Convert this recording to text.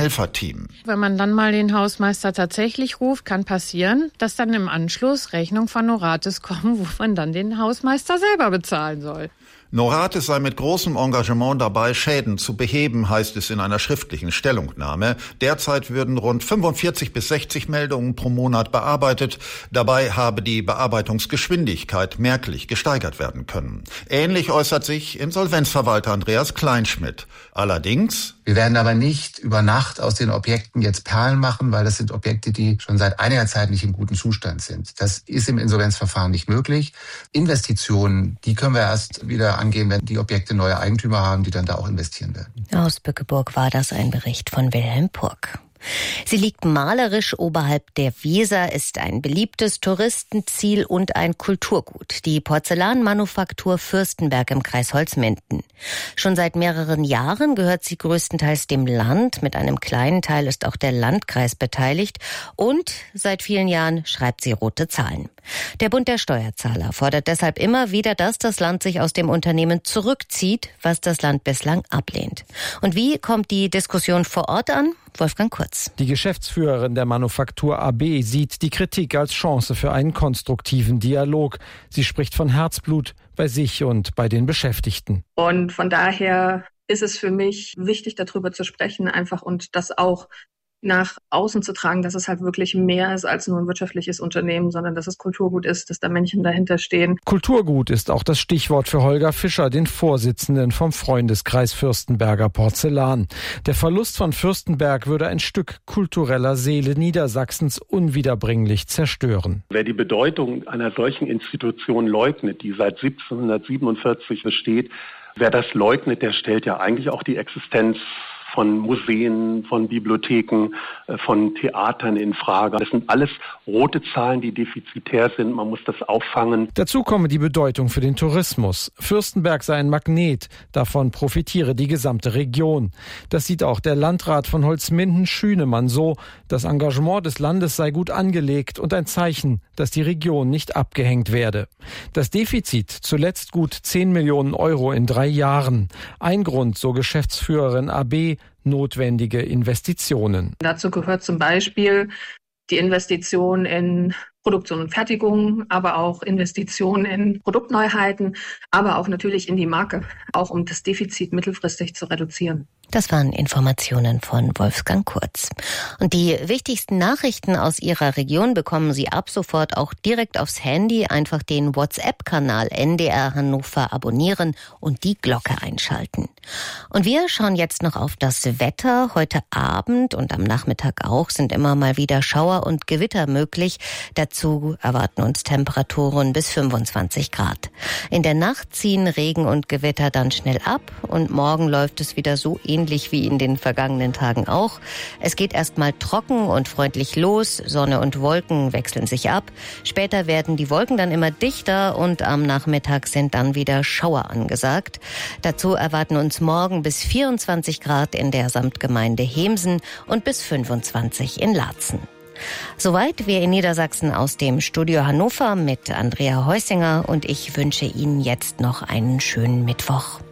Helferteam. Wenn man dann mal den Hausmeister tatsächlich ruft, kann passieren, dass dann im Anschluss Rechnungen von Noratis kommen, wo man dann den Hausmeister selber bezahlen soll. Noratis sei mit großem Engagement dabei, Schäden zu beheben, heißt es in einer schriftlichen Stellungnahme. Derzeit würden rund 45 bis 60 Meldungen pro Monat bearbeitet. Dabei habe die Bearbeitungsgeschwindigkeit merklich gesteigert werden können. Ähnlich äußert sich Insolvenzverwalter Andreas Kleinschmidt. Allerdings: Wir werden aber nicht über Nacht aus den Objekten jetzt Perlen machen, weil das sind Objekte, die schon seit einiger Zeit nicht im guten Zustand sind. Das ist im Insolvenzverfahren nicht möglich. Investitionen, die können wir erst wieder angehen, wenn die Objekte neue Eigentümer haben, die dann da auch investieren werden. Aus Bückeburg war das ein Bericht von Wilhelm Purk. Sie liegt malerisch oberhalb der Weser, ist ein beliebtes Touristenziel und ein Kulturgut. Die Porzellanmanufaktur Fürstenberg im Kreis Holzminden. Schon seit mehreren Jahren gehört sie größtenteils dem Land. Mit einem kleinen Teil ist auch der Landkreis beteiligt. Und seit vielen Jahren schreibt sie rote Zahlen. Der Bund der Steuerzahler fordert deshalb immer wieder, dass das Land sich aus dem Unternehmen zurückzieht, was das Land bislang ablehnt. Und wie kommt die Diskussion vor Ort an? Wolfgang Kurz. Die Geschäftsführerin der Manufaktur AB sieht die Kritik als Chance für einen konstruktiven Dialog. Sie spricht von Herzblut bei sich und bei den Beschäftigten. Und von daher ist es für mich wichtig, darüber zu sprechen, einfach und das auch nach außen zu tragen, dass es halt wirklich mehr ist als nur ein wirtschaftliches Unternehmen, sondern dass es Kulturgut ist, dass da Menschen dahinter stehen. Kulturgut ist auch das Stichwort für Holger Fischer, den Vorsitzenden vom Freundeskreis Fürstenberger Porzellan. Der Verlust von Fürstenberg würde ein Stück kultureller Seele Niedersachsens unwiederbringlich zerstören. Wer die Bedeutung einer solchen Institution leugnet, die seit 1747 besteht, wer das leugnet, der stellt ja eigentlich auch die Existenz von Museen, von Bibliotheken, von Theatern in Frage. Das sind alles rote Zahlen, die defizitär sind. Man muss das auffangen. Dazu komme die Bedeutung für den Tourismus. Fürstenberg sei ein Magnet. Davon profitiere die gesamte Region. Das sieht auch der Landrat von Holzminden, Schünemann, so. Das Engagement des Landes sei gut angelegt und ein Zeichen, dass die Region nicht abgehängt werde. Das Defizit zuletzt gut 10 Millionen Euro in 3 Jahren. Ein Grund, so Geschäftsführerin AB, notwendige Investitionen. Dazu gehört zum Beispiel die Investition in Produktion und Fertigung, aber auch Investitionen in Produktneuheiten, aber auch natürlich in die Marke, auch um das Defizit mittelfristig zu reduzieren. Das waren Informationen von Wolfgang Kurz. Und die wichtigsten Nachrichten aus Ihrer Region bekommen Sie ab sofort auch direkt aufs Handy. Einfach den WhatsApp-Kanal NDR Hannover abonnieren und die Glocke einschalten. Und wir schauen jetzt noch auf das Wetter. Heute Abend und am Nachmittag auch sind immer mal wieder Schauer und Gewitter möglich. Dazu erwarten uns Temperaturen bis 25 Grad. In der Nacht ziehen Regen und Gewitter dann schnell ab und morgen läuft es wieder so ähnlich wie in den vergangenen Tagen auch. Es geht erstmal trocken und freundlich los. Sonne und Wolken wechseln sich ab. Später werden die Wolken dann immer dichter und am Nachmittag sind dann wieder Schauer angesagt. Dazu erwarten uns morgen bis 24 Grad in der Samtgemeinde Hemsen und bis 25 in Laatzen. Soweit wir in Niedersachsen aus dem Studio Hannover mit Andrea Heusinger und ich wünsche Ihnen jetzt noch einen schönen Mittwoch.